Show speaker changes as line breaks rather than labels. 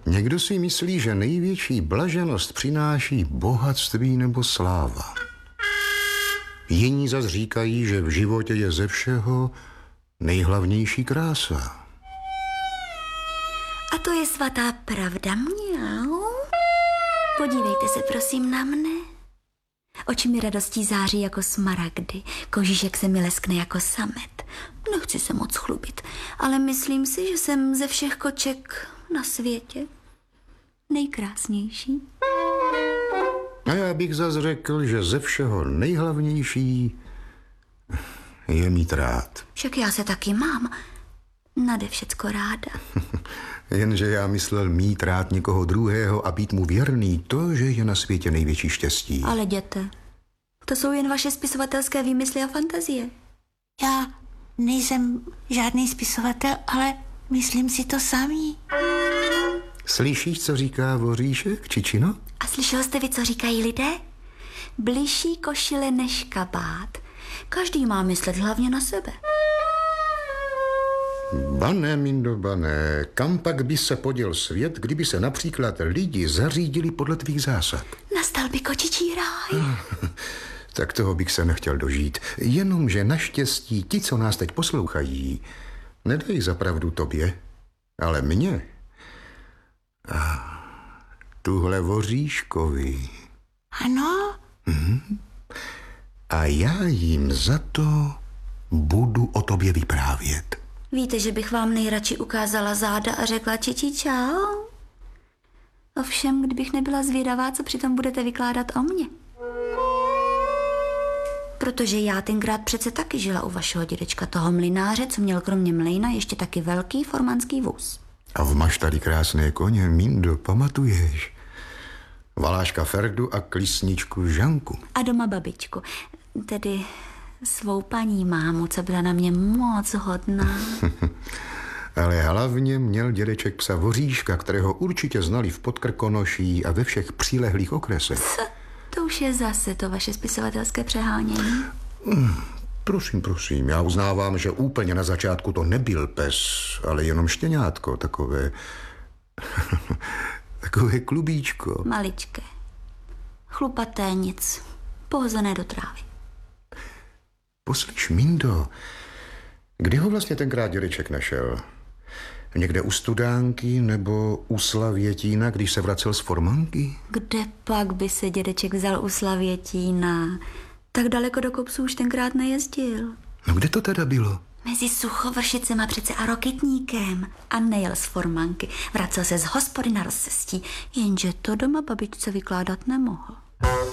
Někdo si myslí, že největší blaženost přináší bohatství nebo sláva. Jiní zas říkají, že v životě je ze všeho nejhlavnější krása.
A to je svatá pravda, mňau. Podívejte se prosím na mne. Oči mi radostí září jako smaragdy, kožíšek se mi leskne jako samet. Nechci se moc chlubit, ale myslím si, že jsem ze všech koček na světě nejkrásnější.
A já bych zase řekl, že ze všeho nejhlavnější je mít rád.
Však já se taky mám nade všecko ráda.
Jenže já myslel mít rád někoho druhého a být mu věrný, to, že je na světě největší štěstí.
Ale jděte, to jsou jen vaše spisovatelské výmysly a fantazie.
Já nejsem žádný spisovatel, ale myslím si to samý.
Slyšíš, co říká voříšek, Čičino?
A slyšel jste vy, co říkají lidé? Bližší košile než kabát. Každý má myslet hlavně na sebe.
Bané, Mindo, bané, kam pak by se poděl svět, kdyby se například lidi zařídili podle tvých zásad?
Nastal by kočičí ráj.
Tak toho bych se nechtěl dožít. Jenomže naštěstí ti, co nás teď poslouchají, nedají za pravdu tobě, ale mně. A tuhle voříškovi.
Ano?
A já jim za to budu o tobě vyprávět.
Víte, že bych vám nejradši ukázala záda a řekla čičí čau? Ovšem, kdybych nebyla zvědavá, co přitom budete vykládat o mně. Protože já tenkrát přece taky žila u vašeho dědečka, toho mlynáře, co měl kromě mlejna ještě taky velký formanský vůz.
A máš tady krásné koně, Mindo, pamatuješ? Valáška Ferdu a klísničku Žanku.
A doma babičku, tedy svou paní mámu, co byla na mě moc hodná.
Ale hlavně měl dědeček psa Voříška, kterého určitě znali v Podkrkonoší a ve všech přilehlých okresech.
To už je zase to vaše spisovatelské přehánění.
Prosím, já uznávám, že úplně na začátku to nebyl pes, ale jenom štěňátko, takové klubíčko.
Maličké, chlupaté nic, pohozené do trávy.
Poslyš, Mindo, kdy ho vlastně tenkrát dědeček našel? Někde u Studánky nebo u Slavětína, když se vracel z Formanky?
Kde pak by se dědeček vzal u Slavětína? Tak daleko do kopců už tenkrát nejezdil.
No kde to teda bylo?
Mezi Suchovršicema přece a Rokitníkem. A nejel z Formanky. Vracel se z hospody na rozcestí, jenže to doma babičce vykládat nemohl.